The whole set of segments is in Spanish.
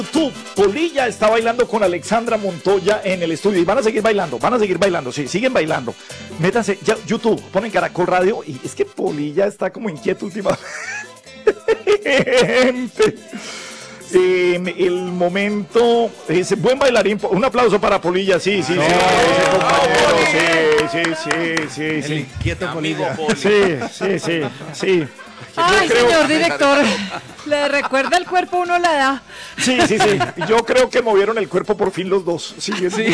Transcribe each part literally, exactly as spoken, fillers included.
YouTube, Polilla está bailando con Alexandra Montoya en el estudio y van a seguir bailando, van a seguir bailando, sí, siguen bailando. Métanse, ya, YouTube, ponen Caracol Radio y es que Polilla está como inquieto últimamente. Eh, el momento, ese buen bailarín, un aplauso para Polilla, sí, sí, no, sí, ese compañero, sí, sí, sí, sí, el sí. inquieto Polilla. Sí, sí, sí, sí. Ay, creo, señor director, le recuerda el cuerpo uno la da. Sí, sí, sí. Yo creo que movieron el cuerpo por fin los dos. Sí, sí.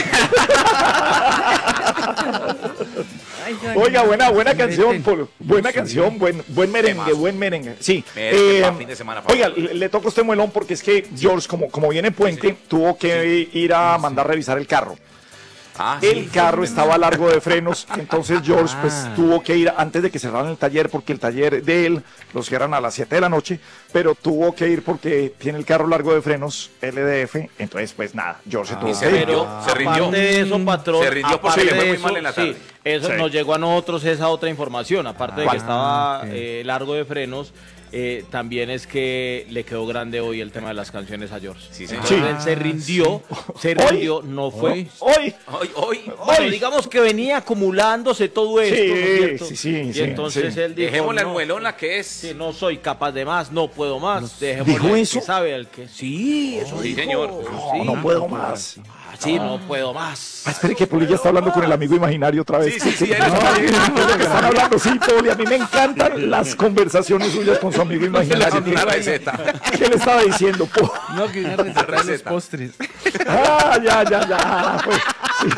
Oiga, buena, buena canción, Polo. Buena canción, buen, buen merengue, buen merengue. Sí. Eh, oiga, le, le toca a usted muelón porque es que George, como, como viene puente, sí, sí. tuvo que ir a mandar revisar el carro. Ah, el sí, carro sí, estaba largo de frenos, entonces George ah. pues tuvo que ir antes de que cerraran el taller, porque el taller de él lo cierran a las siete de la noche, pero tuvo que ir porque tiene el carro largo de frenos, L D F, entonces pues nada, George ah, se tuvo se que ir. rindió, se rindió. Aparte de eso, patrón, se rindió porque le fue muy mal en la tarde. Sí, eso sí. nos llegó a nosotros esa otra información, aparte de que estaba eh, largo de frenos. Eh, también es que le quedó grande hoy el tema de las canciones a George. Sí, señor. Sí. Él se rindió, sí. se rindió, ¿Hoy? no fue. Hoy, hoy, hoy. Bueno, hoy. digamos que venía acumulándose todo esto, sí, ¿no es cierto? Sí, sí, y sí, entonces sí. él dijo, dejémosle no, al muelón la que es. Sí, no soy capaz de más, no puedo más. No, dejémosle ¿dijo eso? que sabe el que. Sí, eso sí, dijo. señor. No, sí. no puedo más. Ah, sí, no puedo más. Ah, espere que Polilla está hablando con el amigo imaginario otra vez. Sí, sí, sí. No, no, que están hablando, sí, Poli. A mí me encantan las conversaciones suyas con su amigo imaginario. Una receta. ¿Qué le estaba diciendo, Po? No, que una receta de los postres. Ah, ya, ya, ya. Pues, sí.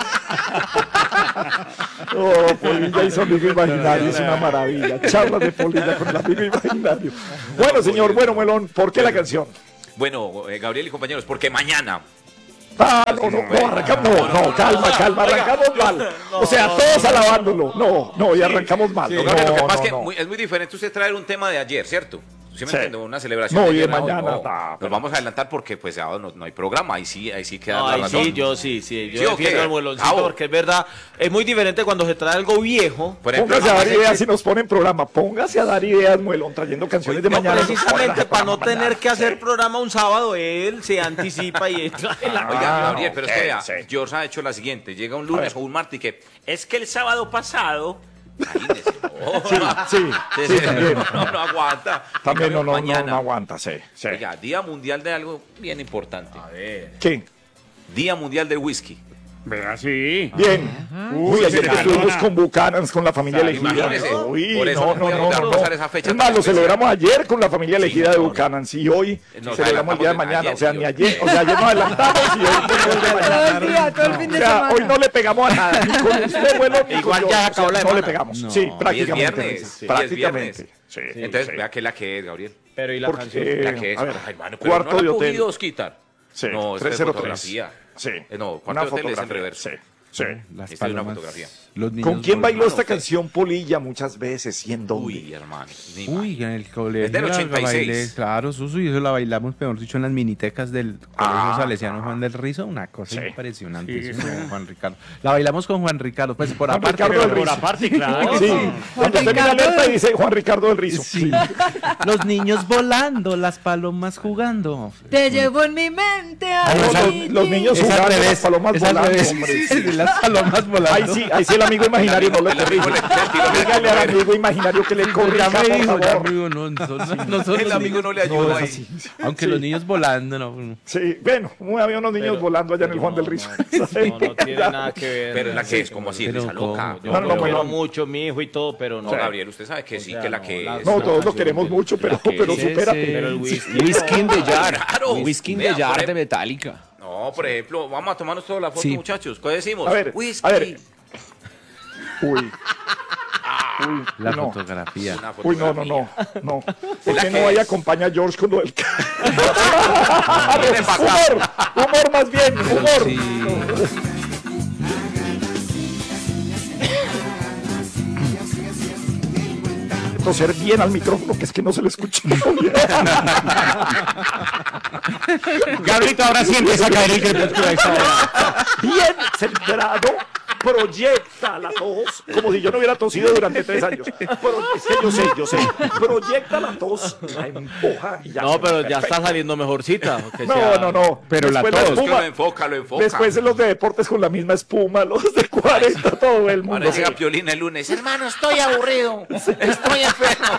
Oh, Polilla y su amigo imaginario es una maravilla. Charlas de Polilla con el amigo imaginario. Bueno, señor, bueno, Melón, ¿por qué la canción? Bueno, eh, Gabriel y compañeros, porque mañana... Ah, no, no, no, arrancamos, no, no, calma, calma, arrancamos mal. O sea, todos alabándolo. No, no, y arrancamos mal. Sí, no, lo que no, pasa es que no. muy, es muy diferente usted traer un tema de ayer, ¿cierto? ¿Sí me Sí. entiendo? Una celebración. No, de y de ayer, mañana. no, Ta, nos vamos a adelantar porque pues ya no, no hay programa. Ahí sí, ahí sí queda No, la ahí razón. sí, yo sí, sí. Yo ¿Sí o defiendo qué? el mueloncito Cabo. porque es verdad. Es muy diferente cuando se trae algo viejo. Por ejemplo, Póngase a dar vamos ideas que- si nos ponen programa. Póngase a dar ideas, Muelón, trayendo canciones de No, mañana. precisamente para no tener que hacer programa un sábado, él se anticipa y trae la... Oiga, Ah, Gabriel, pero ok, es que vea, sí. George ha hecho la siguiente. Llega un A lunes ver. o un martes y que es que el sábado pasado... Imagínese, no, Sí, sí, sí, sí, sí, también. no, no, no aguanta. También no, no, no, Mañana. no aguanta, sí, sí. Oiga, Día Mundial de algo bien importante. ¿Qué? Día Mundial del Whisky. Vea, sí. Bien. Uy, ayer que Barcelona. estuvimos con Buchanans, con la familia Claro, elegida. imagínese. Uy, Por eso no, no no, podíamos no, no. pasar esa fecha Es más, tan lo especial. celebramos ayer con la familia elegida de Buchanans y hoy Nos celebramos el día de adelantamos mañana. ayer, O sea, sí, ni hoy. ayer, o sea, ayer nos adelantamos y hoy tenemos el de Todo mañana. el día, todo el fin O de sea, semana. hoy no le pegamos a nada, ni con usted, bueno, ni con Igual yo. ya O acabó sea, la no le semana. pegamos. No. Sí, Hoy es prácticamente. viernes. sí, Sí, prácticamente. es viernes. Sí, Entonces, sí. vea que la que es, Gabriel. Pero y la Porque, canción. eh, La que es. a ver, Ay, mano, pero cuarto no la de ha hotel. podido quitar. Sí, No, esta es trescientos tres. fotografía. Sí. Eh, no, Una cuarto de hotel es en fotografía. reverso. Sí, sí. Las Esta es una palomas, fotografía. los niños ¿Con quién bailó volando. esta canción Polilla muchas veces y en dónde? Uy, hermano. ni Uy, imagino. en el colegio. Es del la ochenta y seis. bailé, claro, Susu, y eso la bailamos, mejor dicho, en las minitecas del Colegio Ah, Salesiano Juan del Rizo, una cosa sí. impresionante. Sí, eso, sí. con Juan Ricardo. La bailamos con Juan Ricardo, pues por Juan aparte. Ricardo pero del por Rizo. aparte, claro. Sí, Juan cuando usted mira Ricardo alerta del- dice Juan Ricardo del Rizo. Sí. Los niños volando, las palomas jugando. Te llevo en mi mente a Ay, los, los niños Es al jugando, revés, las palomas es al volando, revés. hombre. Sí, sí, las palomas volando. Ahí sí, ahí sí el amigo imaginario no le El amigo corrige. le- le tiró- Dígale al amigo imaginario que le corrija, Ya me por dijo, ya favor. me dijo, no, no son, no son El los amigo niños- no le No, ayuda es ahí. así. Aunque Sí. los niños volando, no. Sí, bueno, había unos niños Pero- volando allá en el pero Juan del no, Rizo. No, no tiene nada que ver. Pero la que es como así, Pero risa loca. ¿cómo? Yo No, no, lo no, quiero bueno. mucho, mi hijo y todo, pero no. No, Gabriel, usted sabe que O sí, sea, que la no, que la- es. No, Una todos lo canción queremos de- mucho, pero, que pero sí, supérate. Pero el whisky. Whisky de Jar. Claro. Whisky Vea, de Jar por de ejemplo- Metallica. No, por ejemplo, vamos a tomarnos toda la foto, Sí. muchachos. ¿Qué decimos? A ver, Whisky. a ver. Uy. Uy, La no. fotografía. Una Uy, no, no, fotografía. no, no. ¿Por la qué que no vaya a es. acompañar a George con lo del Viene pa' acá. humor, humor más bien, humor. Sí. Toser bien al micrófono, que es que no se le escucha muy bien. Gabrielito, ahora sí empieza a caer el crepúsculo a esta hora. Bien centrado, proyecta la tos, como si yo no hubiera tosido durante tres años. Pero es que yo sé, yo sé. Proyecta la tos, la empuja y ya. No, pero ya perfecto. está saliendo mejorcita. que No, sea- no, no. Pero la Después tos. espuma. Lo enfoca, lo enfoca. Después en los de deportes con la misma espuma, los de cuarenta, todo el mundo. Parece a Piolín el lunes. Hermano, estoy aburrido. Estoy enfermo.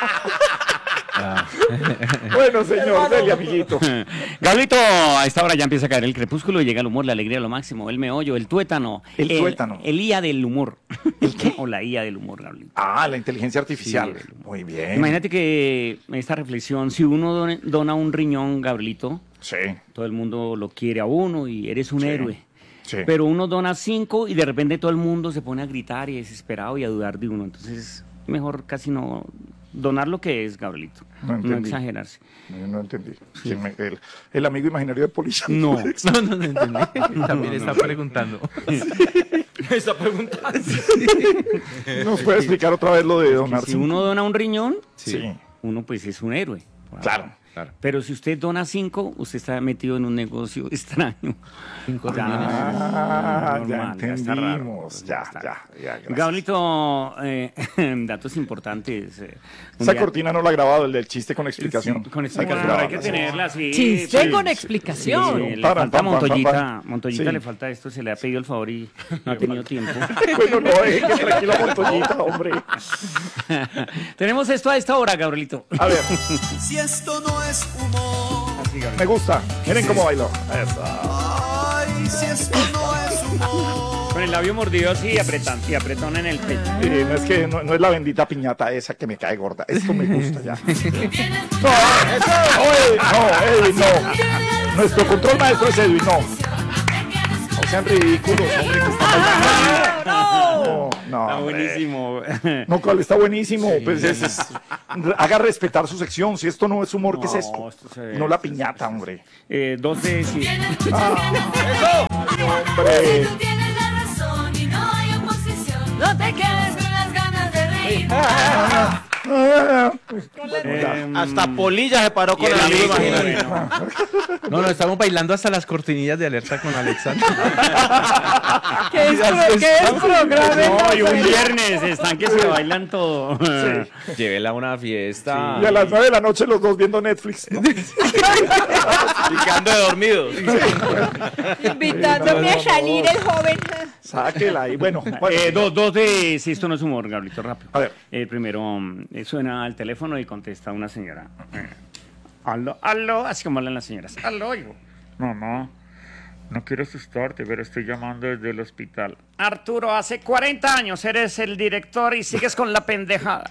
Bueno, señor, dele, amiguito. Gablito, a esta hora ya empieza a caer el crepúsculo y llega el humor, la alegría, lo máximo, el meollo, el tuétano. El tuétano. El I A del humor. ¿El qué? O la I A del humor, Gablito. Ah, la inteligencia artificial. Sí, Muy bien. Imagínate que esta reflexión, si uno done- dona un riñón, Gabrielito, Sí, todo el mundo lo quiere a uno y eres un Sí. héroe. sí. Pero uno dona cinco y de repente todo el mundo se pone a gritar y desesperado y a dudar de uno. Entonces, mejor casi no donar lo que es, Gabrielito. No No, entendí. exagerarse. No, no entendí. ¿Quién me- el, el amigo imaginario de Polilla. No. No, no, no entendí. También está preguntando. Me está preguntando. ¿Nos puede explicar otra vez lo de donar? Si uno dona un riñón, Sí, uno pues es un héroe. claro. Pero si usted dona cinco, usted está metido en un negocio extraño. Cinco Ya, riñones. Ah, ya normal, ya está raro. entendimos. Ya, ya, ya. gracias. Gablito, eh, datos importantes. eh, un Esa día- cortina no la ha grabado, el del chiste con explicación. Sí, con Hay que explicación, hay que grabarla, sí. tenerla, sí. Chiste sí, con sí. explicación. Sí, le Paran, falta a pam, pam, Montoyita, pam, pam. Montoyita Sí. le falta esto, se le ha pedido el favor y no ha tenido tiempo. Bueno, no, deje que tranquilo Montoyita, hombre. Tenemos esto a esta hora, Gabrielito. A ver, Si esto no es humor, me gusta. Miren cómo bailó. ay, si esto no es humor. Con el labio mordido así y apretón, y apretón en el pecho. Y no es que no, no es la bendita piñata esa que me cae gorda. Esto me gusta ya. No, eso, no, Edwin, no, Edwin, no. Nuestro control maestro es Edwin, no. No sean ridículos, hombre, que están bailando. No, no, Está hombre. buenísimo. No, cuál está buenísimo. Pues es, es- haga respetar su sección. Si esto no es humor, ¿qué es No, esto? esto se ve- No la piñata, hombre. Eh, dos de sí. Hombre. Tienes la razón y no hay oposición. No te quedes con las ganas de reír. Ah, Eh, Hasta Polilla se paró con el amigo imaginario. bueno. No, no, estamos bailando hasta las cortinillas de alerta con Alexander. ¿Qué es, pro, ¿qué es programa? No, y un viernes están que se bailan todo. Llévela a una fiesta. Y a las nueve de la noche los dos viendo Netflix. ¿no? Y quedando de dormidos. Invitándome a salir el joven. Sáquela ahí. Bueno, bueno. Eh, dos, dos de si esto no es humor, Gabrielito, rápido. A ver. El primero, mm, eh, suena al teléfono y contesta una señora. Eh, aló, aló, así como hablan las señoras. Aló, hijo. Mamá, no quiero asustarte, pero estoy llamando desde el hospital. Arturo, hace cuarenta años eres el director y sigues con la pendejada.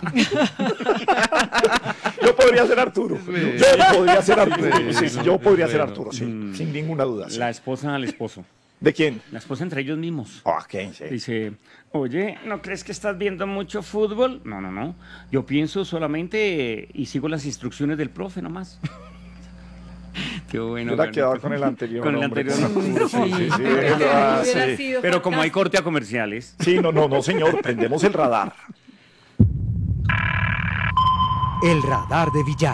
Yo podría ser Arturo. Yo podría ser Arturo. Sí, sí, yo podría ser Arturo, sí. Sin ninguna duda. sí. La esposa al esposo. ¿De quién? La esposa entre ellos mismos. Ah, ¿quién? Sí. Dice, oye, ¿no crees que estás viendo mucho fútbol? No, no, no. Yo pienso solamente y sigo las instrucciones del profe nomás. Qué bueno. Hubiera Gabrielito. quedado con el anterior. Con el hombre, anterior. con Arturo, Sí, sí, sí. Hubiera él lo hace. hubiera sido Pero como hay fantástico. corte a comerciales. Sí, no, no, no, señor. Prendemos el radar. El radar de Villar.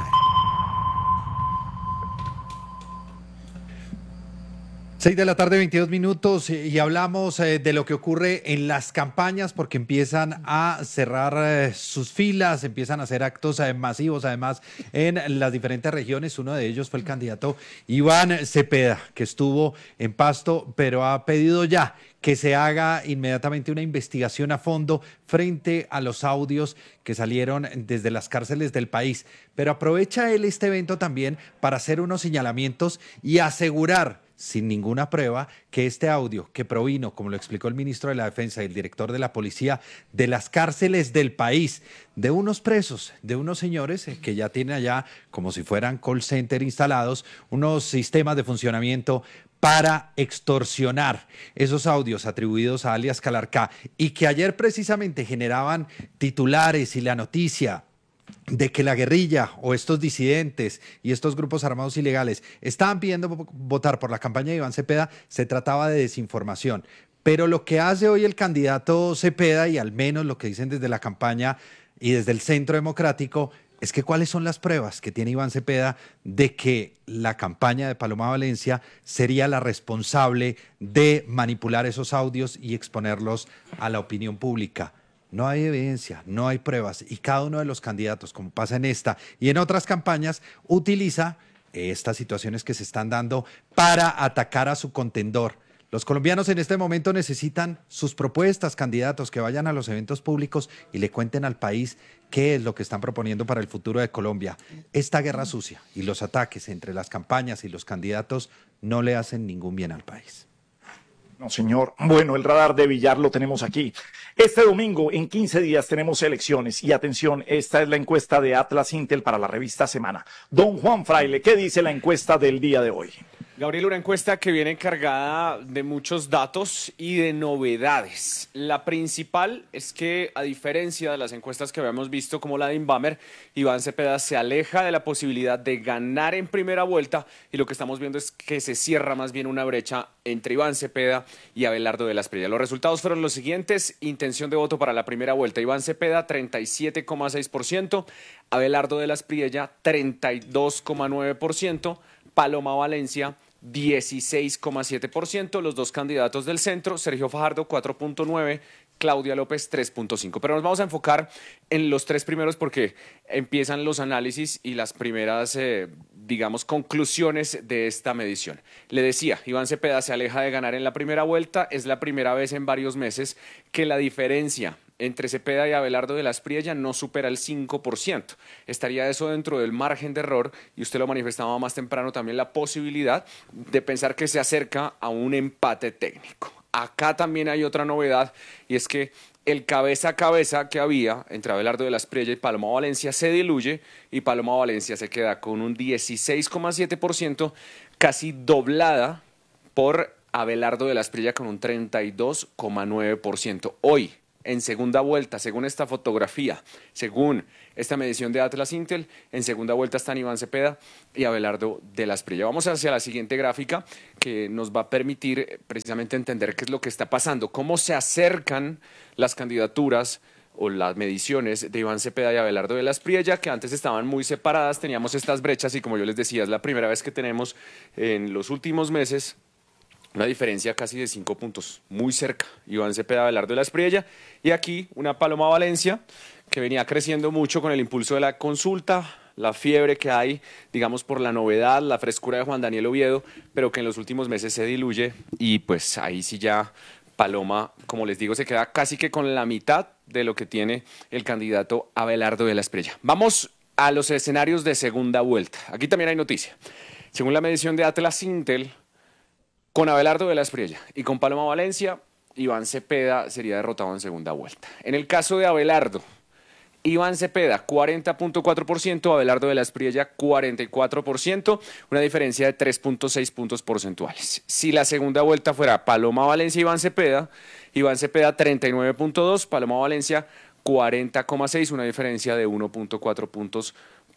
Seis de la tarde, veintidós minutos, eh, y hablamos eh, de lo que ocurre en las campañas porque empiezan a cerrar eh, sus filas, empiezan a hacer actos eh, masivos además en las diferentes regiones. Uno de ellos fue el candidato Iván Cepeda, que estuvo en Pasto, pero ha pedido ya que se haga inmediatamente una investigación a fondo frente a los audios que salieron desde las cárceles del país. Pero aprovecha él este evento también para hacer unos señalamientos y asegurar sin ninguna prueba que este audio que provino, como lo explicó el ministro de la Defensa y el director de la Policía, de las cárceles del país, de unos presos, de unos señores que ya tienen allá, como si fueran call center instalados, unos sistemas de funcionamiento para extorsionar. Esos audios atribuidos a alias Calarcá y que ayer precisamente generaban titulares y la noticia de que la guerrilla o estos disidentes y estos grupos armados ilegales estaban pidiendo votar por la campaña de Iván Cepeda, se trataba de desinformación. Pero lo que hace hoy el candidato Cepeda, y al menos lo que dicen desde la campaña y desde el Centro Democrático, es que ¿cuáles son las pruebas que tiene Iván Cepeda de que la campaña de Paloma Valencia sería la responsable de manipular esos audios y exponerlos a la opinión pública? No hay evidencia, no hay pruebas, y cada uno de los candidatos, como pasa en esta y en otras campañas, utiliza estas situaciones que se están dando para atacar a su contendor. Los colombianos en este momento necesitan sus propuestas, candidatos que vayan a los eventos públicos y le cuenten al país qué es lo que están proponiendo para el futuro de Colombia. Esta guerra sucia y los ataques entre las campañas y los candidatos no le hacen ningún bien al país. No, señor. Bueno, el radar de Villar lo tenemos aquí. Este domingo, en quince días, tenemos elecciones. Y atención, esta es la encuesta de Atlas Intel para la revista Semana. Don Juan Fraile, ¿qué dice la encuesta del día de hoy? Gabriel, una encuesta que viene cargada de muchos datos y de novedades. La principal es que, a diferencia de las encuestas que habíamos visto como la de Inbamer, Iván Cepeda se aleja de la posibilidad de ganar en primera vuelta, y lo que estamos viendo es que se cierra más bien una brecha entre Iván Cepeda y Abelardo de la Espriella. Los resultados fueron los siguientes: intención de voto para la primera vuelta, Iván Cepeda treinta y siete coma seis por ciento, Abelardo de la Espriella treinta y dos coma nueve por ciento, Paloma Valencia dieciséis coma siete por ciento, los dos candidatos del centro, Sergio Fajardo cuatro punto nueve por ciento, Claudia López tres punto cinco por ciento. Pero nos vamos a enfocar en los tres primeros porque empiezan los análisis y las primeras, eh, digamos, conclusiones de esta medición. Le decía, Iván Cepeda se aleja de ganar en la primera vuelta. Es la primera vez en varios meses que la diferencia entre Cepeda y Abelardo de la Espriella no supera el cinco por ciento. Estaría eso dentro del margen de error, y usted lo manifestaba más temprano también, la posibilidad de pensar que se acerca a un empate técnico. Acá también hay otra novedad, y es que el cabeza a cabeza que había entre Abelardo de la Espriella y Paloma Valencia se diluye, y Paloma Valencia se queda con un dieciséis coma siete por ciento, casi doblada por Abelardo de la Espriella con un treinta y dos coma nueve por ciento. Hoy, en segunda vuelta, según esta fotografía, según esta medición de Atlas Intel, en segunda vuelta están Iván Cepeda y Abelardo de la Espriella. Vamos hacia la siguiente gráfica, que nos va a permitir precisamente entender qué es lo que está pasando, cómo se acercan las candidaturas o las mediciones de Iván Cepeda y Abelardo de la Espriella, que antes estaban muy separadas, teníamos estas brechas, y como yo les decía, es la primera vez que tenemos en los últimos meses una diferencia casi de cinco puntos, muy cerca, Iván Cepeda, Abelardo de la Espriella, y aquí una Paloma Valencia que venía creciendo mucho con el impulso de la consulta, la fiebre que hay, digamos, por la novedad, la frescura de Juan Daniel Oviedo, pero que en los últimos meses se diluye, y pues ahí sí ya Paloma, como les digo, se queda casi que con la mitad de lo que tiene el candidato Abelardo de la Espriella. Vamos a los escenarios de segunda vuelta. Aquí también hay noticia. Según la medición de Atlas Intel, con Abelardo de la Espriella y con Paloma Valencia, Iván Cepeda sería derrotado en segunda vuelta. En el caso de Abelardo, Iván Cepeda, cuarenta punto cuatro por ciento, Abelardo de la Espriella, cuarenta y cuatro por ciento, una diferencia de tres punto seis puntos porcentuales. Si la segunda vuelta fuera Paloma Valencia y Iván Cepeda, Iván Cepeda treinta y nueve punto dos, Paloma Valencia cuarenta coma seis, una diferencia de uno punto cuatro puntos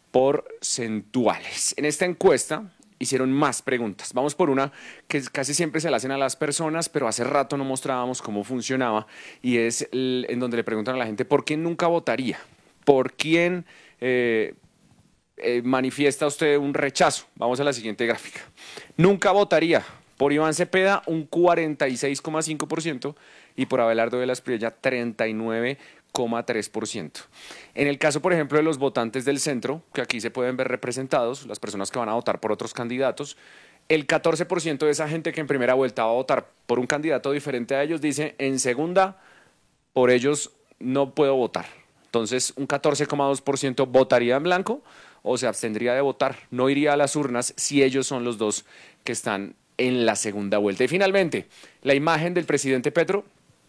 porcentuales. En esta encuesta hicieron más preguntas. Vamos por una que casi siempre se la hacen a las personas, pero hace rato no mostrábamos cómo funcionaba, y es el, en donde le preguntan a la gente por quién nunca votaría, por quién eh, eh, manifiesta usted un rechazo. Vamos a la siguiente gráfica. Nunca votaría por Iván Cepeda, un cuarenta y seis coma cinco por ciento, y por Abelardo de la Espriella, treinta y nueve coma tres por ciento. En el caso, por ejemplo, de los votantes del centro, que aquí se pueden ver representados, las personas que van a votar por otros candidatos, el catorce por ciento de esa gente que en primera vuelta va a votar por un candidato diferente a ellos dice, en segunda, por ellos no puedo votar. Entonces, un catorce coma dos por ciento votaría en blanco o se abstendría de votar, no iría a las urnas si ellos son los dos que están en la segunda vuelta. Y finalmente, la imagen del presidente Petro,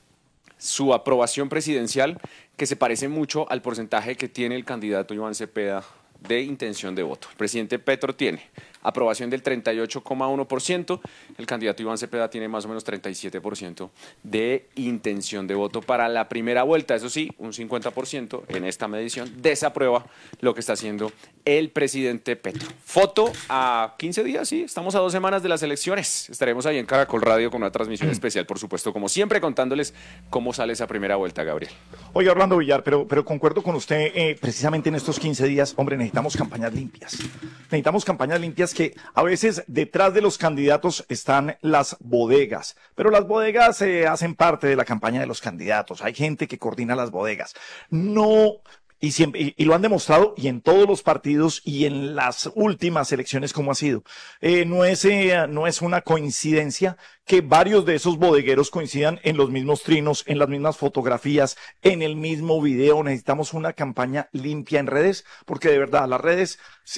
su aprobación presidencial, que se parece mucho al porcentaje que tiene el candidato Iván Cepeda de intención de voto. El presidente Petro tiene aprobación del treinta y ocho coma uno por ciento. El candidato Iván Cepeda tiene más o menos treinta y siete por ciento de intención de voto para la primera vuelta. Eso sí, un cincuenta por ciento en esta medición desaprueba lo que está haciendo el presidente Petro. Foto a quince días, sí, estamos a dos semanas de las elecciones. Estaremos ahí en Caracol Radio con una transmisión especial, por supuesto, como siempre, contándoles cómo sale esa primera vuelta, Gabriel. Oye, Orlando Villar, pero, pero concuerdo con usted, eh, precisamente en estos quince días, hombre, necesitamos campañas limpias. Necesitamos campañas limpias que a veces detrás de los candidatos están las bodegas, pero las bodegas eh, hacen parte de la campaña de los candidatos. Hay gente que coordina las bodegas. No... Y, siempre, y, y lo han demostrado y en todos los partidos y en las últimas elecciones como ha sido. Eh, no es, eh, no es una coincidencia que varios de esos bodegueros coincidan en los mismos trinos, en las mismas fotografías, en el mismo video. Necesitamos una campaña limpia en redes, porque de verdad las redes,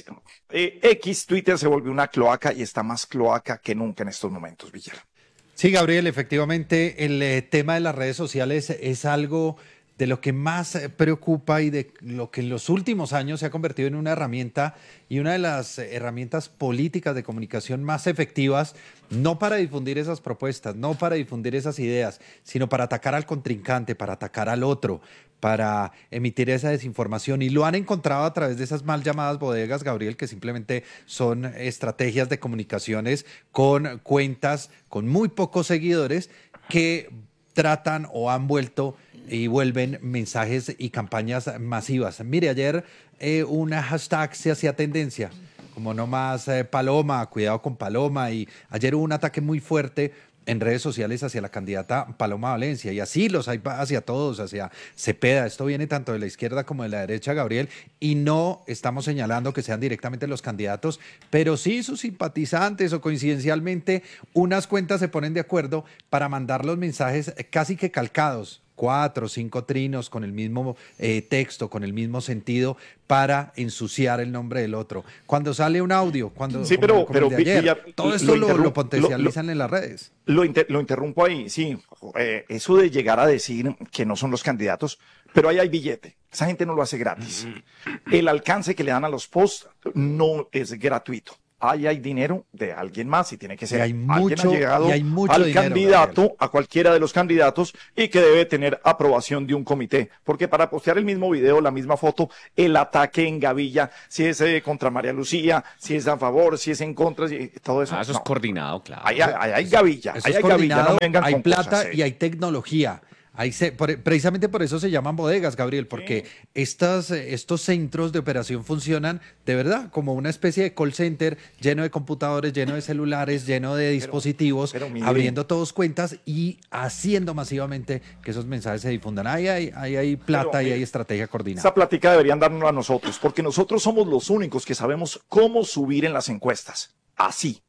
eh, X, Twitter se volvió una cloaca y está más cloaca que nunca en estos momentos, Villar. Sí, Gabriel, efectivamente el eh, tema de las redes sociales es algo de lo que más preocupa y de lo que en los últimos años se ha convertido en una herramienta y una de las herramientas políticas de comunicación más efectivas, no para difundir esas propuestas, no para difundir esas ideas, sino para atacar al contrincante, para atacar al otro, para emitir esa desinformación. Y lo han encontrado a través de esas mal llamadas bodegas, Gabriel, que simplemente son estrategias de comunicaciones con cuentas con muy pocos seguidores que tratan o han vuelto y vuelven mensajes y campañas masivas. Mire, ayer eh, una hashtag se hacía tendencia, como no más eh, Paloma, cuidado con Paloma, y ayer hubo un ataque muy fuerte en redes sociales hacia la candidata Paloma Valencia, y así los hay hacia todos, hacia Cepeda. Esto viene tanto de la izquierda como de la derecha, Gabriel, y no estamos señalando que sean directamente los candidatos, pero sí sus simpatizantes o coincidencialmente unas cuentas se ponen de acuerdo para mandar los mensajes casi que calcados, cuatro o cinco trinos con el mismo eh, texto, con el mismo sentido, para ensuciar el nombre del otro. Cuando sale un audio, cuando sí, pero, como, como pero el de ayer, Villar, todo esto lo, lo, lo potencializan lo, en las redes. Lo, inter, lo interrumpo ahí, sí. Eh, eso de llegar a decir que no son los candidatos, pero ahí hay billete. Esa gente no lo hace gratis. El alcance que le dan a los posts no es gratuito. Ahí hay dinero de alguien más y tiene que ser y hay alguien mucho, ha llegado y hay mucho al dinero, candidato, Gabriel. a cualquiera de los candidatos y que debe tener aprobación de un comité. Porque para postear el mismo video, la misma foto, el ataque en gavilla, si es eh, contra María Lucía, si es a favor, si es en contra, si, todo eso. Ah, eso no. es coordinado, claro. Ahí hay, hay, hay gavilla, Eso ahí es hay gavilla, no me vengan hay con plata cosas, eh. y hay tecnología. Ahí se, por, precisamente por eso se llaman bodegas, Gabriel, porque sí. estas, estos centros de operación funcionan de verdad como una especie de call center lleno de computadores, lleno de celulares, lleno de dispositivos, pero, pero abriendo todos cuentas y haciendo masivamente que esos mensajes se difundan. Ahí hay, ahí hay plata pero, y hay estrategia coordinada. Esa plática deberían darnos a nosotros, porque nosotros somos los únicos que sabemos cómo subir en las encuestas. Así.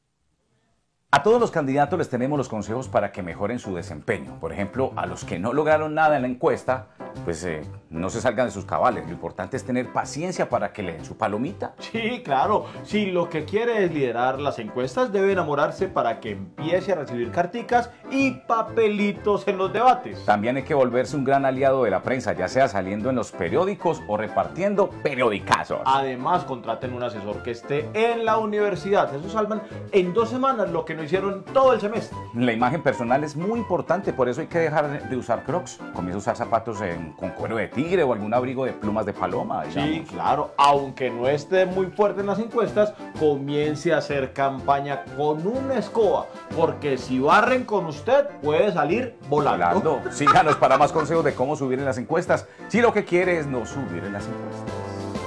A todos los candidatos les tenemos los consejos para que mejoren su desempeño. Por ejemplo, a los que no lograron nada en la encuesta, pues eh, no se salgan de sus cabales. Lo importante es tener paciencia para que le den su palomita. Sí, claro. Si lo que quiere es liderar las encuestas, debe enamorarse para que empiece a recibir carticas y papelitos en los debates. También hay que volverse un gran aliado de la prensa, ya sea saliendo en los periódicos o repartiendo periodicazos. Además, contraten un asesor que esté en la universidad. Eso salvan en dos semanas lo que no hicieron todo el semestre. La imagen personal es muy importante, por eso hay que dejar de usar Crocs. Comienza a usar zapatos en, con cuero de tigre o algún abrigo de plumas de paloma. Digamos. Sí, claro, aunque no esté muy fuerte en las encuestas, comience a hacer campaña con una escoba, porque si barren con usted, puede salir volando. volando. Síganos para más consejos de cómo subir en las encuestas, si lo que quiere es no subir en las encuestas.